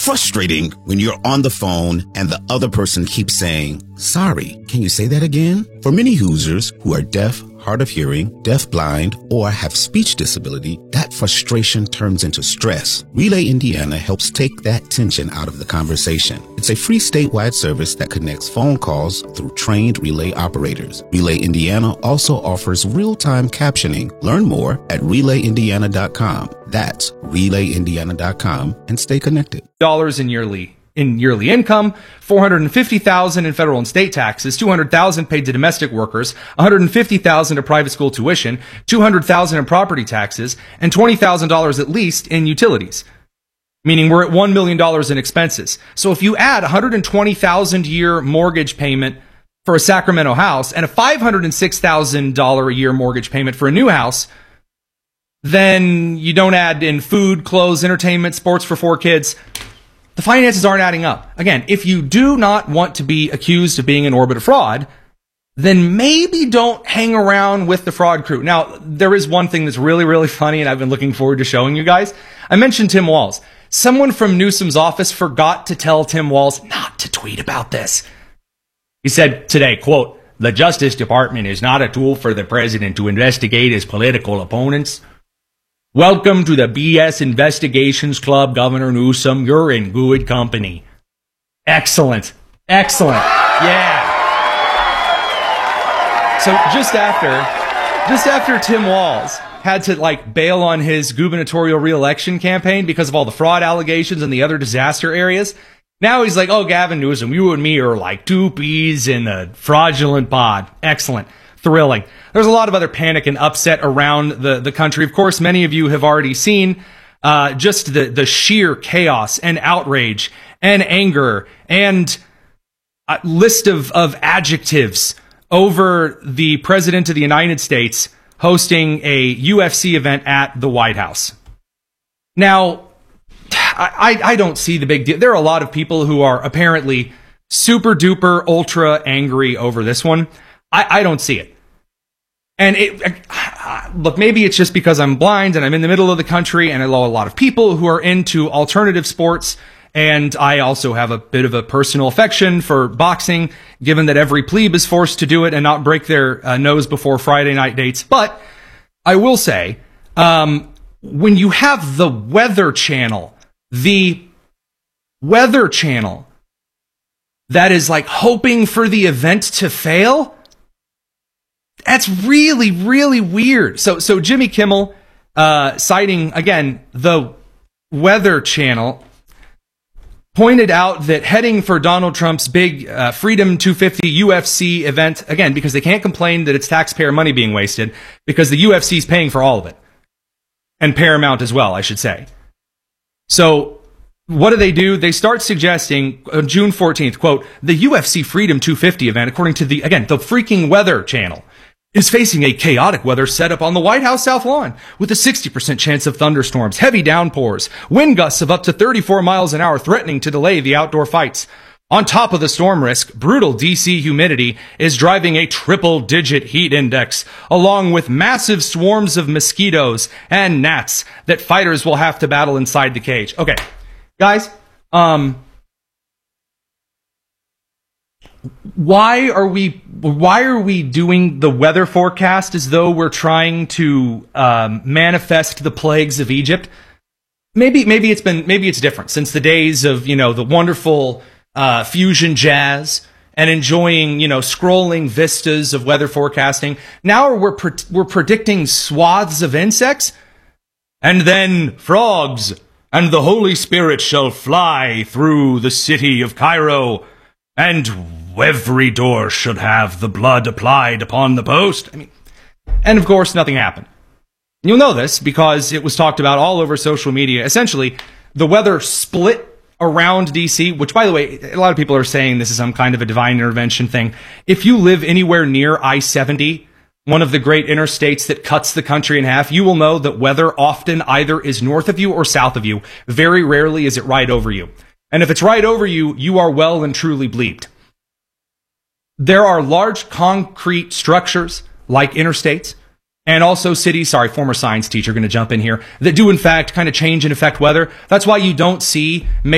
frustrating when you're on the phone and the other person keeps saying, "Sorry, can you say that again?" For many Hoosiers who are deaf, hard of hearing, deaf-blind, or have speech disability, that frustration turns into stress. Relay Indiana helps take that tension out of the conversation. It's a free statewide service that connects phone calls through trained relay operators. Relay Indiana also offers real-time captioning. Learn more at relayindiana.com. That's relayindiana.com and stay connected. Dollars in yearly income, $450,000 in federal and state taxes, $200,000 paid to domestic workers, $150,000 to private school tuition, $200,000 in property taxes, and $20,000 at least in utilities. Meaning we're at $1 million in expenses. So if you add $120,000 a year mortgage payment for a Sacramento house and a $506,000 a year mortgage payment for a new house, then you don't add in food, clothes, entertainment, sports for 4 kids. The finances aren't adding up. Again, if you do not want to be accused of being in orbit of fraud, then maybe don't hang around with the fraud crew. Now, there is one thing that's really, really funny, and I've been looking forward to showing you guys. I mentioned Tim Walz. Someone from Newsom's office forgot to tell Tim Walz not to tweet about this. He said today, quote, "The Justice Department is not a tool for the president to investigate his political opponents. Welcome to the BS Investigations Club, Governor Newsom. You're in good company." Excellent. Excellent. Yeah. So just after Tim Walz had to bail on his gubernatorial reelection campaign because of all the fraud allegations and the other disaster areas, now he's like, "Oh, Gavin Newsom, you and me are like 2 peas in a fraudulent pod." Excellent. Thrilling. There's a lot of other panic and upset around the country. Of course, many of you have already seen just the sheer chaos and outrage and anger and list of adjectives over the President of the United States hosting a UFC event at the White House. Now, I don't see the big deal. There are a lot of people who are apparently super duper ultra angry over this one. I don't see it. And look, maybe it's just because I'm blind and I'm in the middle of the country and I know a lot of people who are into alternative sports. And I also have a bit of a personal affection for boxing, given that every plebe is forced to do it and not break their nose before Friday night dates. But I will say, when you have the Weather Channel that is hoping for the event to fail, that's really, really weird. So Jimmy Kimmel, citing, again, the Weather Channel, pointed out that heading for Donald Trump's big Freedom 250 UFC event, again, because they can't complain that it's taxpayer money being wasted, because the UFC is paying for all of it. And Paramount as well, I should say. So what do? They start suggesting on June 14th, quote, "The UFC Freedom 250 event, according to the freaking Weather Channel, is facing a chaotic weather setup on the White House South Lawn, with a 60% chance of thunderstorms, heavy downpours, wind gusts of up to 34 miles an hour threatening to delay the outdoor fights. On top of the storm risk, brutal DC humidity is driving a triple-digit heat index, along with massive swarms of mosquitoes and gnats that fighters will have to battle inside the cage." Okay, guys, why are we doing the weather forecast as though we're trying to manifest the plagues of Egypt? Maybe it's different since the days of the wonderful fusion jazz and enjoying scrolling vistas of weather forecasting. Now we're predicting swaths of insects, and then frogs, and the Holy Spirit shall fly through the city of Cairo, and every door should have the blood applied upon the post. And of course, nothing happened. You'll know this because it was talked about all over social media. Essentially, the weather split around DC, which, by the way, a lot of people are saying this is some kind of a divine intervention thing. If you live anywhere near I-70, one of the great interstates that cuts the country in half, you will know that weather often either is north of you or south of you. Very rarely is it right over you. And if it's right over you, you are well and truly bleeped. There are large concrete structures like interstates and also cities, sorry, former science teacher going to jump in here, that do in fact kind of change and affect weather. That's why you don't see